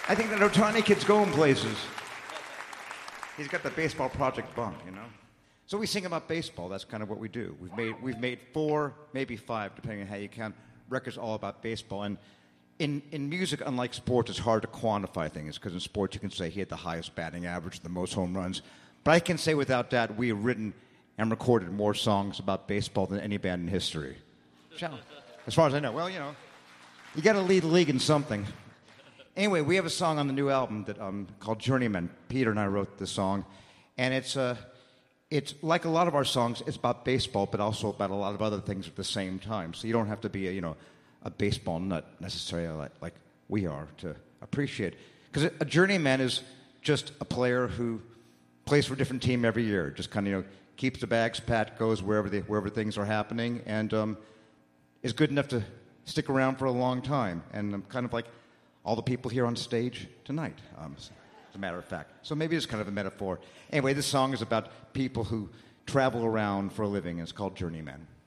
I think that Otani kid's going places. He's got the baseball project bump, you know? So we sing about baseball. That's kind of what we do. We've made 4, maybe 5, depending on how you count, records all about baseball. And in music, unlike sports, it's hard to quantify things, because in sports you can say he had the highest batting average, the most home runs. But I can say without doubt we have written and recorded more songs about baseball than any band in history. As far as I know. Well, you know, you got to lead the league in something. Anyway, we have a song on the new album that called Journeyman. Peter and I wrote the song, and it's like a lot of our songs. It's about baseball, but also about a lot of other things at the same time. So you don't have to be a baseball nut necessarily like we are to appreciate. Because a journeyman is just a player who plays for a different team every year. Just kind of keeps the bags pat, goes wherever things are happening, and is good enough to stick around for a long time. And kind of like all the people here on stage tonight, as a matter of fact. So maybe it's kind of a metaphor. Anyway, this song is about people who travel around for a living. It's called Journeyman.